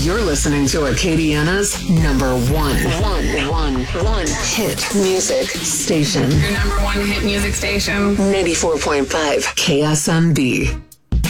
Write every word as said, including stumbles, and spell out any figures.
You're listening to Acadiana's number one, one, one, one hit music station. Your number one hit music station. ninety-four point five K S M B.